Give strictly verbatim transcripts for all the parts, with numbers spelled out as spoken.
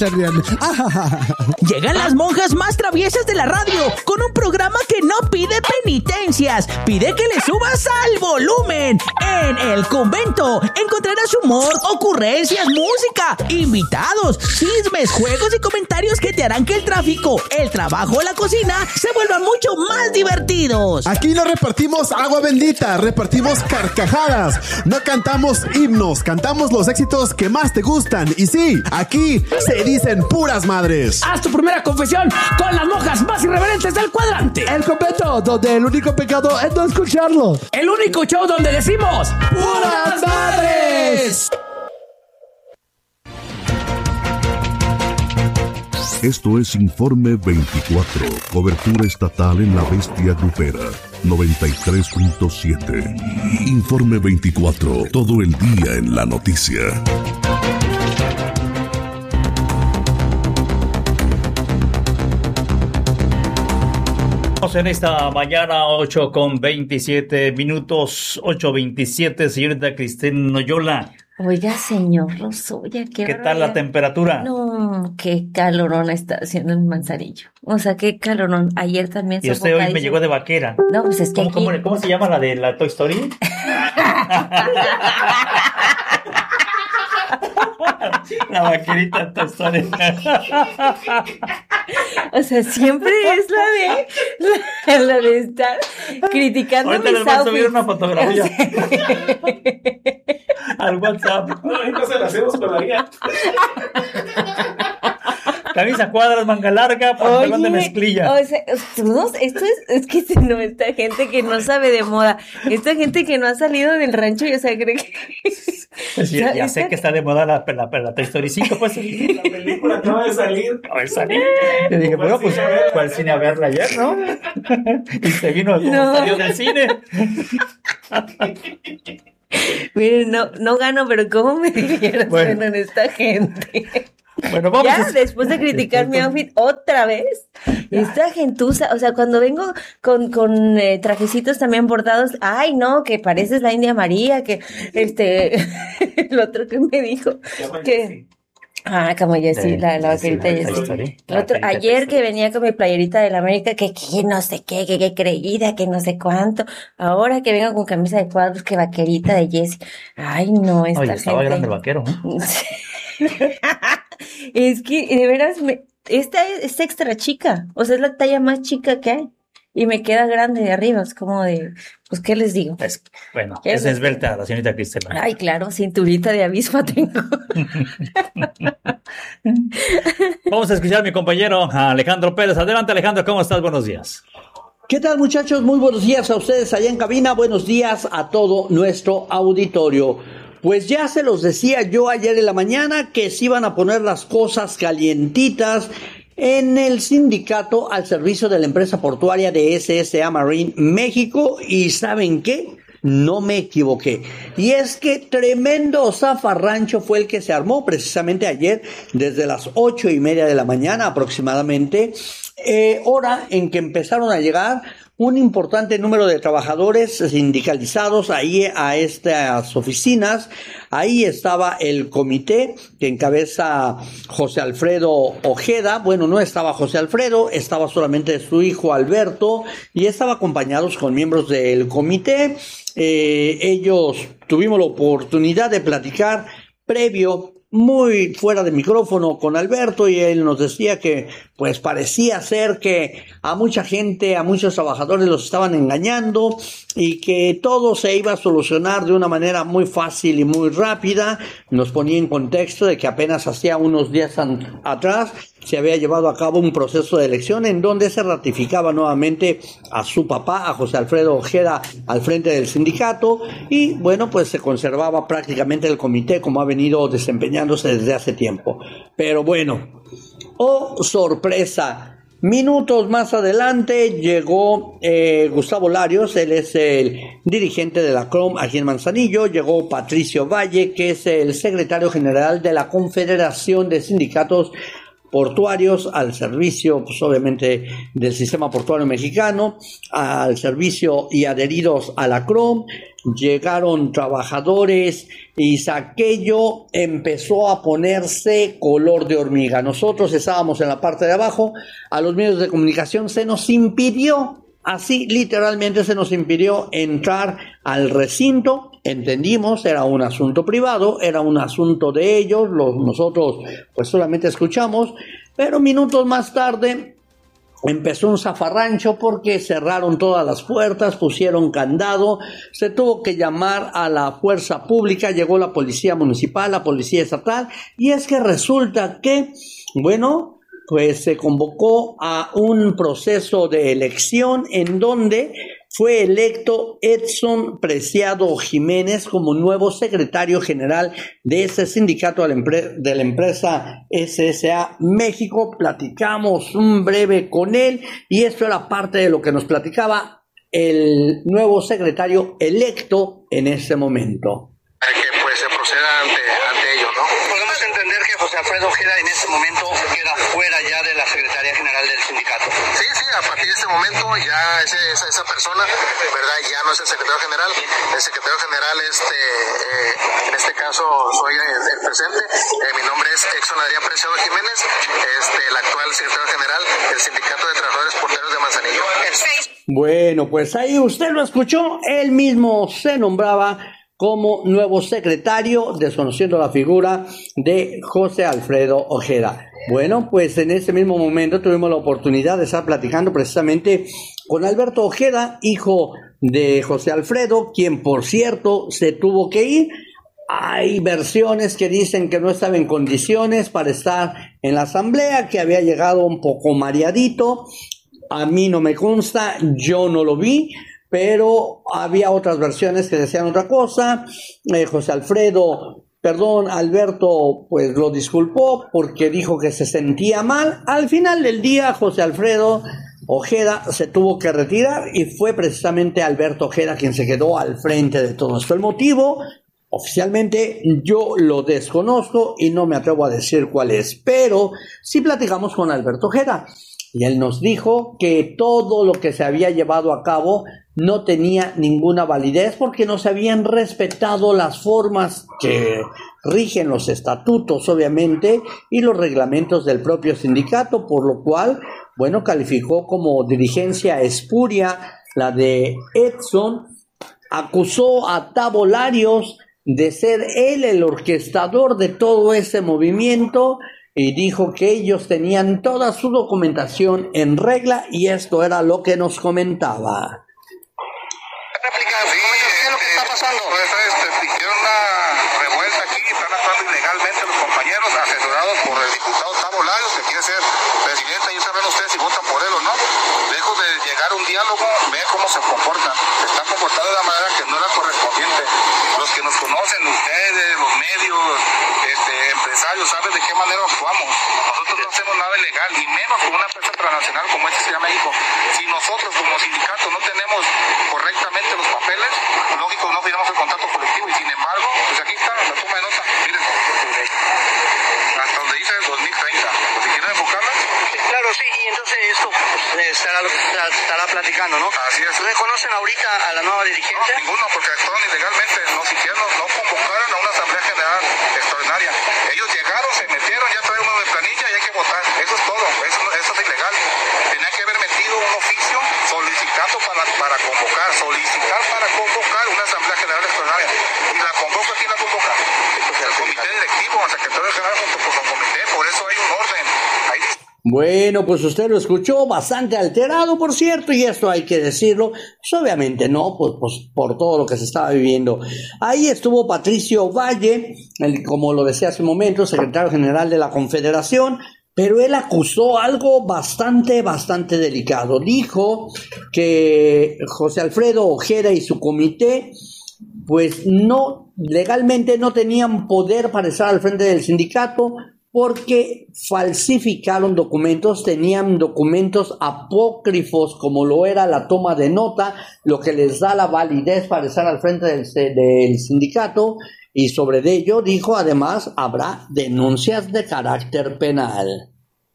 Llegan las monjas más traviesas de la radio con un programa que no pide penitencias, pide que le subas al volumen. En El Convento encontrarás humor, ocurrencias, música, invitados, chismes, juegos y comentarios que te harán que el tráfico, el trabajo o la cocina se vuelvan mucho más divertidos. Aquí no repartimos agua bendita, repartimos carcajadas. No cantamos himnos, cantamos los éxitos que más te gustan. Y sí, aquí se dicen puras madres. Haz tu primera confesión con las monjas más irreverentes del cuadrante. El Convento, donde el único pecado es no escucharlo. El único show donde decimos ¡puras madres! Esto es Informe veinticuatro, cobertura estatal en la bestia grupera, noventa y tres punto siete. Informe veinticuatro, todo el día en la noticia. En esta mañana, ocho con veintisiete minutos, ocho veintisiete, señorita Cristina Noyola. Oiga, señor Lozoya, qué ¿Qué tal la temperatura? No, qué calorón está haciendo en Manzanillo. O sea, qué calorón. Ayer también. Y usted hoy me llegó de vaquera. No, pues es que ¿Cómo, aquí... ¿cómo, ¿Cómo se llama la de la Toy Story? La vaquerita Toy Story. O sea, siempre es la de la, la de estar criticando ahorita mis les voy a subir outfits. una fotografía al WhatsApp. No, entonces la hacemos con la guía. Camisa cuadras, manga larga, pantalón de mezclilla. O sea, todos, esto es, es que no, esta gente que no sabe de moda, esta gente que no ha salido del rancho, y o sea, cree que... Sí, ya, ya sé que está de moda la, la, la Toy Story cinco, pues. La película acaba de salir. Acaba de salir. Le dije, bueno, pues, fue al cine a verla ayer, ¿no? Y se vino, No. salió del cine. Miren, no, no gano, pero ¿cómo me divierten Bueno. en esta gente? Bueno, vamos. Ya, a... después de criticar mi outfit otra vez, esta gentuza, o sea, cuando vengo con, con eh, trajecitos también bordados, ay, no, que pareces la India María, que este, el otro que me dijo, que... Ah, como Jessie, la, la vaquerita Jessie. El otro, ayer que venía con mi playerita de la América, que, que no sé qué, que, que creída, que no sé cuánto. Ahora que vengo con camisa de cuadros, que vaquerita de Jessie. Ay, no, esta Oye, gente. estaba grande el vaquero, ¿eh? Es que, de veras, me, esta es, es extra chica. O sea, es la talla más chica que hay. Y me queda grande de arriba. Es como de, pues, ¿qué les digo? Es, bueno, ¿Qué es les esbelta la señorita Cristina. Ay, claro, cinturita de avispa tengo. Vamos a escuchar a mi compañero Alejandro Pérez. Adelante, Alejandro, ¿cómo estás? Buenos días. ¿Qué tal, muchachos? Muy buenos días a ustedes allá en cabina. Buenos días a todo nuestro auditorio. Pues ya se los decía yo ayer en la mañana que se iban a poner las cosas calientitas en el sindicato al servicio de la empresa portuaria de S S A Marine México. ¿Y saben qué? No me equivoqué. Y es que tremendo zafarrancho fue el que se armó precisamente ayer desde las ocho y media de la mañana aproximadamente, eh, hora en que empezaron a llegar un importante número de trabajadores sindicalizados ahí a estas oficinas. Ahí estaba el comité que encabeza José Alfredo Ojeda. Bueno, no estaba José Alfredo, estaba solamente su hijo Alberto y estaba acompañados con miembros del comité. Eh, ellos tuvimos la oportunidad de platicar previo, muy fuera de micrófono, con Alberto, y él nos decía que pues parecía ser que a mucha gente, a muchos trabajadores los estaban engañando y que todo se iba a solucionar de una manera muy fácil y muy rápida. Nos ponía en contexto de que apenas hacía unos días an- atrás se había llevado a cabo un proceso de elección en donde se ratificaba nuevamente a su papá, a José Alfredo Ojeda, al frente del sindicato, y bueno, pues se conservaba prácticamente el comité como ha venido desempeñándose desde hace tiempo. Pero bueno, oh sorpresa, minutos más adelante llegó eh, Gustavo Larios, él es el dirigente de la C R O M aquí en Manzanillo. Llegó Patricio Valle, que es el secretario general de la Confederación de Sindicatos portuarios al servicio, pues obviamente, del sistema portuario mexicano, al servicio y adheridos a la C R O M. Llegaron trabajadores y aquello empezó a ponerse color de hormiga. Nosotros estábamos en la parte de abajo, a los medios de comunicación se nos impidió, así literalmente se nos impidió entrar al recinto. Entendimos, era un asunto privado, era un asunto de ellos, los, nosotros pues solamente escuchamos, pero minutos más tarde empezó un zafarrancho porque cerraron todas las puertas, pusieron candado, se tuvo que llamar a la fuerza pública, llegó la policía municipal, la policía estatal, y es que resulta que, bueno, pues se convocó a un proceso de elección en donde fue electo Edson Preciado Jiménez como nuevo secretario general de ese sindicato de la, empre- de la empresa S S A México. Platicamos un breve con él y esto era parte de lo que nos platicaba el nuevo secretario electo en ese momento. Que pues se proceda ante, ante ellos, ¿no? Podemos entender que José Alfredo Ojeda en este momento queda fuera ya de la Secretaría General del sindicato. Sí, sí, a partir de este momento ya ese, esa, esa persona, ¿verdad? Ya no es el secretario general. El secretario general, este, eh, en este caso soy el, el presente. Eh, mi nombre es Exxon Adrián Preciado Jiménez, este, el actual secretario general del Sindicato de Trabajadores Porteros de Manzanillo. Bueno, pues ahí usted lo escuchó, él mismo se nombraba como nuevo secretario, desconociendo la figura de José Alfredo Ojeda. Bueno, pues en ese mismo momento tuvimos la oportunidad de estar platicando precisamente con Alberto Ojeda, hijo de José Alfredo, quien por cierto se tuvo que ir. Hay versiones que dicen que no estaba en condiciones para estar en la asamblea, que había llegado un poco mareadito. A mí no me consta, yo no lo vi, pero había otras versiones que decían otra cosa. Eh, José Alfredo, perdón, Alberto, pues lo disculpó porque dijo que se sentía mal. Al final del día, José Alfredo Ojeda se tuvo que retirar y fue precisamente Alberto Ojeda quien se quedó al frente de todo esto. El motivo, oficialmente, yo lo desconozco y no me atrevo a decir cuál es, pero sí platicamos con Alberto Ojeda. Y él nos dijo que todo lo que se había llevado a cabo no tenía ninguna validez porque no se habían respetado las formas que rigen los estatutos, obviamente, y los reglamentos del propio sindicato, por lo cual, bueno, calificó como dirigencia espuria la de Edson, acusó a Tabolarios de ser él el orquestador de todo ese movimiento, y dijo que ellos tenían toda su documentación en regla y esto era lo que nos comentaba. Réplica, sí, ¿qué es lo que está pasando? Pues este, hicieron una revuelta aquí, están actuando ilegalmente los compañeros, asesorados por el diputado Tavo Larios, que quiere ser presidente, y saben ustedes si votan por él o no. Lejos de llegar a un diálogo, vean cómo se comportan. Se están comportando de la manera que no era correspondiente. Los que nos conocen, ustedes, los medios, este, empresarios, saben de qué manera actuamos. Nosotros no hacemos nada ilegal, ni menos con una empresa transnacional como esta se llama México. Si nosotros como sindicato no tenemos correctamente los papeles, lógico, no firmamos el contrato colectivo y sin embargo, pues aquí está la toma de nota, miren, hasta donde dice dos mil treinta. Si quieren enfocarla. Claro, sí, y entonces esto pues, estará, estará platicando, ¿no? Así es. ¿Ustedes conocen ahorita a la nueva dirigente? No, ninguno, porque actuaron ilegalmente, no siquiera no, no convocaron a una asamblea general extraordinaria. Ellos llegaron, se metieron, ya traen uno de planilla y hay que votar. Eso es todo, eso, eso es ilegal. Tenían que haber metido un oficio solicitando para, para convocar, solicitar para convocar una asamblea general extraordinaria. Y la convoca, ¿quién la convoca? El comité directivo, el secretario general junto con el comité, por eso hay un orden. Ahí dice. Bueno, pues usted lo escuchó bastante alterado, por cierto, y esto hay que decirlo, pues obviamente no, pues, pues por todo lo que se estaba viviendo. Ahí estuvo Patricio Valle, el, como lo decía hace un momento, secretario general de la Confederación, pero él acusó algo bastante, bastante delicado. Dijo que José Alfredo Ojeda y su comité, pues no, legalmente no tenían poder para estar al frente del sindicato, porque falsificaron documentos, tenían documentos apócrifos como lo era la toma de nota, lo que les da la validez para estar al frente del, del sindicato, y sobre ello dijo además habrá denuncias de carácter penal.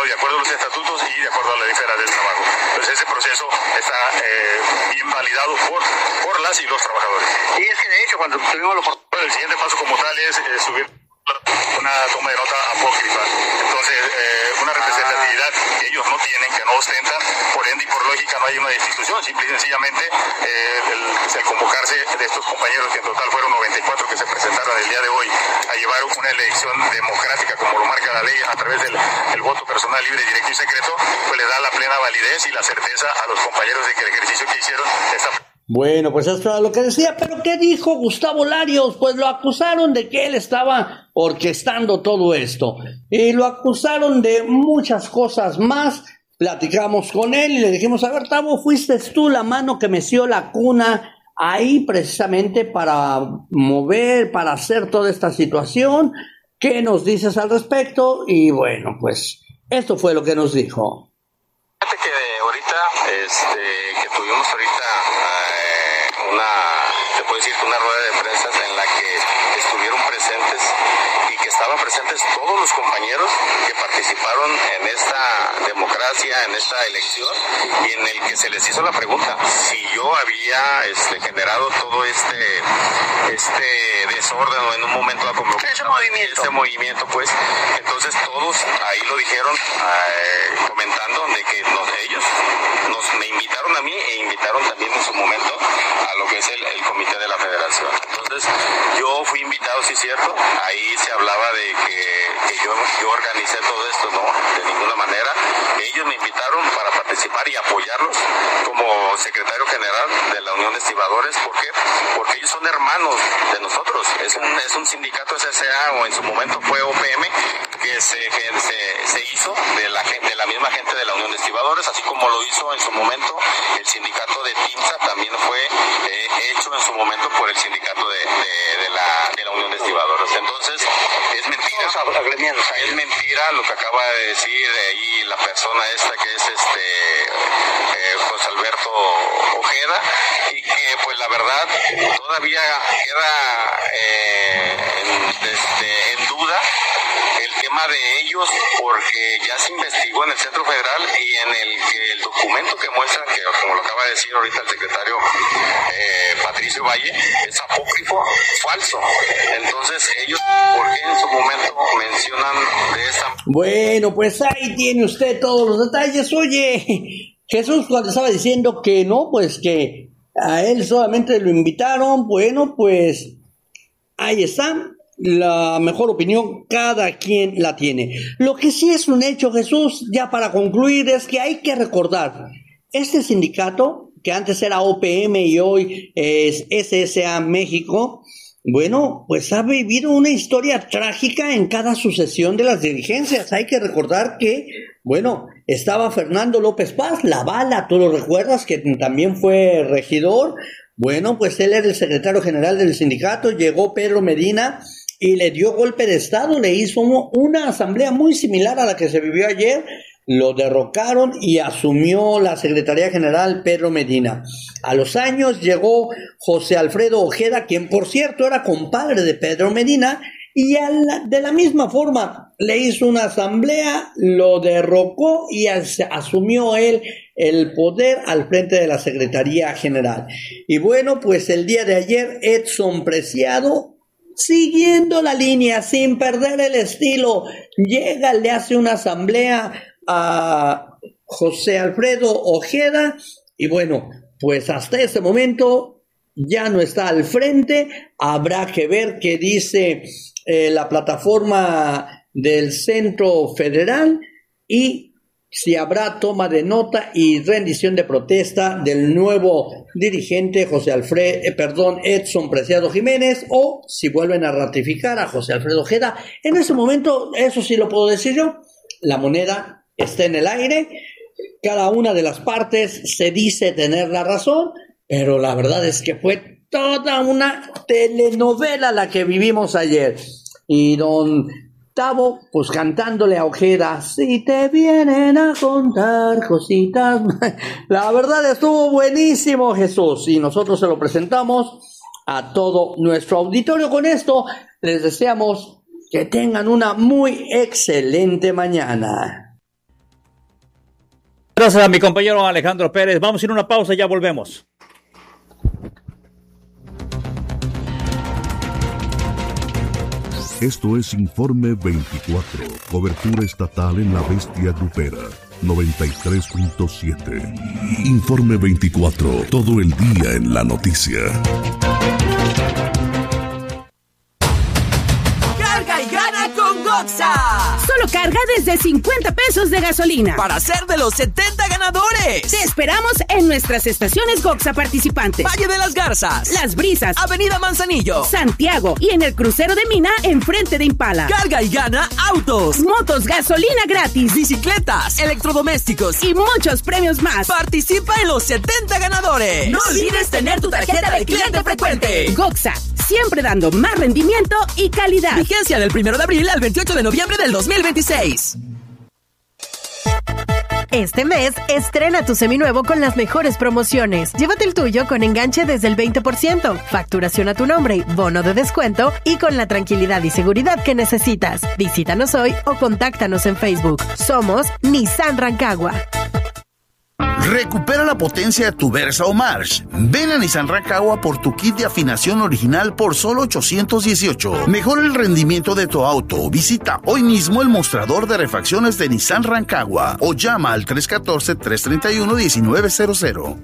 de acuerdo a los estatutos y de acuerdo a la ley federal del trabajo. Entonces ese proceso está eh, bien validado por, por las y los trabajadores. Y es que de hecho cuando tuvimos la oportunidad, el siguiente paso como tal es eh, subir una toma de nota apócrifa. Entonces, eh, una representatividad que ellos no tienen, que no ostentan, por ende y por lógica no hay una destitución, simple y sencillamente eh, el, el convocarse de estos compañeros, que en total fueron noventa y cuatro que se presentaron el día de hoy, a llevar una elección democrática como lo marca la ley a través del el voto personal libre, directo y secreto, pues le da la plena validez y la certeza a los compañeros de que el ejercicio que hicieron está... Bueno, pues esto era lo que decía, pero ¿qué dijo Gustavo Larios? Pues lo acusaron de que él estaba orquestando todo esto y lo acusaron de muchas cosas más. Platicamos con él y le dijimos, a ver, Tavo, fuiste tú la mano que meció la cuna ahí precisamente para mover, para hacer toda esta situación. ¿Qué nos dices al respecto? Y bueno, pues esto fue lo que nos dijo. Fíjate que de ahorita, este, que tuvimos ahorita eh, una, te puedo decir, una rueda de prensa en la que estuvieron presentes y que estaban presentes todos los compañeros que participaron en esta democracia, en esta elección, y en el que se les hizo la pregunta si yo había este, generado todo este este desorden o en un momento a convocar ese movimiento, ese movimiento pues, entonces todos ahí lo dijeron eh, comentando de que nos, ellos nos, me invitaron a mí e invitaron también en su momento a lo que es el, el comité de la federación. Entonces yo fui invitado, sí es cierto, ahí se hablaba de que, que yo, yo organicé todo esto, no, de ninguna manera. Ellos me invitaron para participar y apoyarlos como secretario general de la Unión de Estibadores. ¿Por qué? Porque ellos son hermanos de nosotros. Es un, es un sindicato S S A, o en su momento fue O P M, que se, que se, se hizo de la, de la misma gente de la Unión de Estibadores, así como lo hizo en su momento el sindicato de TIMSA, también fue eh, hecho en su momento por el sindicato de, de, de, la, de la Unión de Estibadores. Entonces, es mentira, es mentira lo que acaba de decir ahí la persona esta que es este eh, José Alberto Ojeda, y que pues la verdad todavía queda eh, en, este, en duda el tema de ellos, porque ya se investigó en el Centro Federal y en el que el documento que muestra, que como lo acaba de decir ahorita el secretario eh, Patricio Valle, es apócrifo, falso. Entonces ellos, ¿por qué en su momento mencionan de esta? Bueno, pues ahí tiene usted todos los detalles. Oye, Jesús cuando estaba diciendo que no, pues que a él solamente lo invitaron, bueno, pues ahí está. La mejor opinión, cada quien la tiene. Lo que sí es un hecho, Jesús, ya para concluir, es que hay que recordar, este sindicato, que antes era O P M y hoy es S S A México, bueno, pues ha vivido una historia trágica en cada sucesión de las dirigencias. Hay que recordar que, bueno, estaba Fernando López Paz, la bala, tú lo recuerdas, que también fue regidor. Bueno, pues él era el secretario general del sindicato, llegó Pedro Medina y le dio golpe de estado, le hizo una asamblea muy similar a la que se vivió ayer, lo derrocaron y asumió la Secretaría General Pedro Medina. A los años llegó José Alfredo Ojeda, quien por cierto era compadre de Pedro Medina, y la, de la misma forma le hizo una asamblea, lo derrocó y as, asumió él el poder al frente de la Secretaría General. Y bueno, pues el día de ayer Edson Preciado, siguiendo la línea, sin perder el estilo, llega, le hace una asamblea a José Alfredo Ojeda y bueno, pues hasta ese momento ya no está al frente. Habrá que ver qué dice eh, la plataforma del Centro Federal y si habrá toma de nota y rendición de protesta del nuevo dirigente José Alfredo, eh, perdón, Edson Preciado Jiménez, o si vuelven a ratificar a José Alfredo Ojeda. En ese momento, eso sí lo puedo decir yo, la moneda está en el aire, cada una de las partes se dice tener la razón, pero la verdad es que fue toda una telenovela la que vivimos ayer. Y don Tavo, pues cantándole a Ojeda, si te vienen a contar cositas. La verdad estuvo buenísimo, Jesús, y nosotros se lo presentamos a todo nuestro auditorio. Con esto les deseamos que tengan una muy excelente mañana. Gracias a mi compañero Alejandro Pérez. Vamos a ir a una pausa y ya volvemos. Esto es Informe veinticuatro, cobertura estatal en la bestia grupera, noventa y tres punto siete. Informe veinticuatro, todo el día en la noticia. Carga y gana con Goxa. Solo carga desde cincuenta pesos de gasolina. Para ser de los setenta ganadores. Te esperamos en nuestras estaciones Goxa participantes. Valle de las Garzas, Las Brisas, Avenida Manzanillo, Santiago y en el crucero de Mina enfrente de Impala. Carga y gana autos, motos, gasolina gratis, bicicletas, electrodomésticos y muchos premios más. Participa en los setenta ganadores. No olvides tener tu tarjeta de cliente frecuente. Goxa, siempre dando más rendimiento y calidad. Vigencia del primero de abril al veintiocho de noviembre del dos mil veintiséis. Este mes, estrena tu seminuevo con las mejores promociones. Llévate el tuyo con enganche desde el veinte por ciento, facturación a tu nombre, bono de descuento y con la tranquilidad y seguridad que necesitas. Visítanos hoy o contáctanos en Facebook. Somos Nissan Rancagua. Recupera la potencia de tu Versa o March. Ven a Nissan Rancagua por tu kit de afinación original por solo ochocientos dieciocho. Mejora el rendimiento de tu auto. Visita hoy mismo el mostrador de refacciones de Nissan Rancagua o llama al tres uno cuatro, tres tres uno, uno nueve cero cero.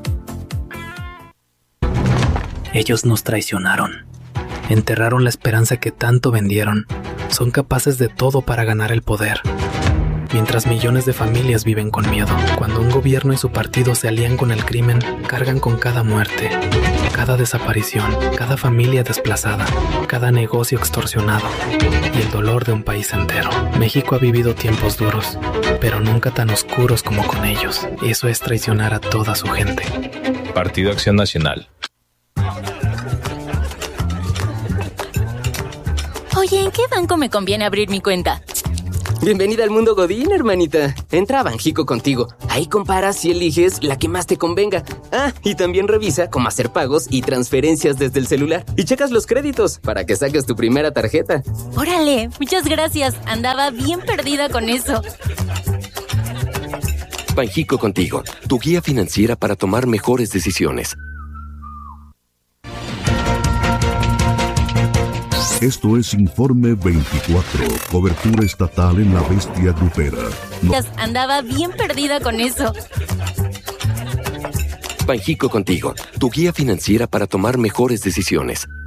Ellos nos traicionaron. Enterraron la esperanza que tanto vendieron. Son capaces de todo para ganar el poder. Mientras millones de familias viven con miedo, cuando un gobierno y su partido se alían con el crimen, cargan con cada muerte, cada desaparición, cada familia desplazada, cada negocio extorsionado y el dolor de un país entero. México ha vivido tiempos duros, pero nunca tan oscuros como con ellos. Eso es traicionar a toda su gente. Partido Acción Nacional. Oye, ¿en qué banco me conviene abrir mi cuenta? Bienvenida al mundo Godín, hermanita. Entra a Banjico Contigo. Ahí comparas y eliges la que más te convenga. Ah, y también revisa cómo hacer pagos y transferencias desde el celular. Y checas los créditos para que saques tu primera tarjeta. Órale, muchas gracias. Andaba bien perdida con eso. Banjico Contigo, tu guía financiera para tomar mejores decisiones. Esto es Informe veinticuatro, cobertura estatal en la bestia grupera. No. Andaba bien perdida con eso. Banjico Contigo, tu guía financiera para tomar mejores decisiones.